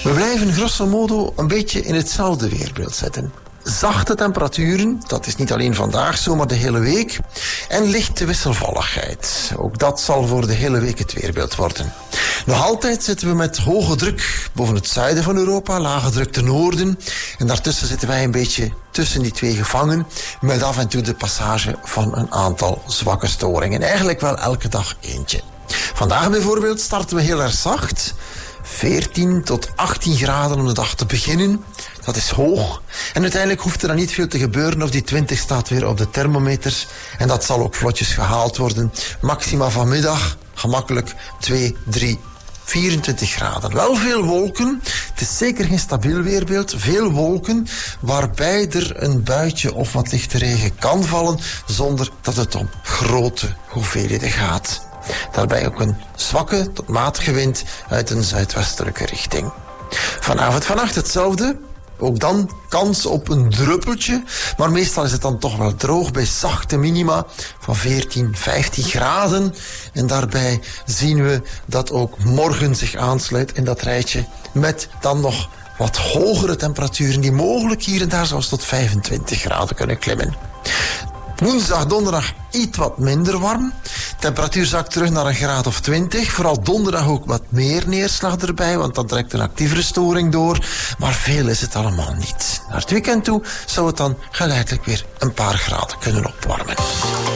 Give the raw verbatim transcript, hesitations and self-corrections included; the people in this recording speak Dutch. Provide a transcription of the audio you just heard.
We blijven grosso modo een beetje in hetzelfde weerbeeld zitten. Zachte temperaturen, dat is niet alleen vandaag zo, maar de hele week. En lichte wisselvalligheid. Ook dat zal voor de hele week het weerbeeld worden. Nog altijd zitten we met hoge druk boven het zuiden van Europa, lage druk ten noorden. En daartussen zitten wij een beetje tussen die twee gevangen, met af en toe de passage van een aantal zwakke storingen. Eigenlijk wel elke dag eentje. Vandaag bijvoorbeeld starten we heel erg zacht. veertien tot achttien graden om de dag te beginnen. Dat is hoog. En uiteindelijk hoeft er dan niet veel te gebeuren of die twintig staat weer op de thermometers. En dat zal ook vlotjes gehaald worden. Maxima vanmiddag gemakkelijk twee, drie, vierentwintig graden. Wel veel wolken. Het is zeker geen stabiel weerbeeld. Veel wolken waarbij er een buitje of wat lichte regen kan vallen zonder dat het om grote hoeveelheden gaat. Daarbij ook een zwakke tot matige wind uit een zuidwestelijke richting. Vanavond, vannacht hetzelfde. Ook dan kans op een druppeltje. Maar meestal is het dan toch wel droog bij zachte minima van veertien, vijftien graden. En daarbij zien we dat ook morgen zich aansluit in dat rijtje. Met dan nog wat hogere temperaturen die mogelijk hier en daar zelfs tot vijfentwintig graden kunnen klimmen. Woensdag, donderdag iets wat minder warm. Temperatuur zakt terug naar een graad of twintig. Vooral donderdag ook wat meer neerslag erbij, want dan trekt een actievere storing door. Maar veel is het allemaal niet. Naar het weekend toe zou het dan geleidelijk weer een paar graden kunnen opwarmen.